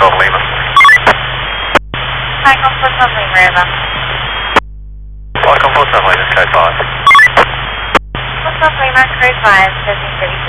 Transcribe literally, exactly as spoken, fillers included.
Golf Lima. Hi, Comfort of Lima, River. Welcome, Comfort of Lima, Code five. Comfort of Lima, Code five, seventeen thirty.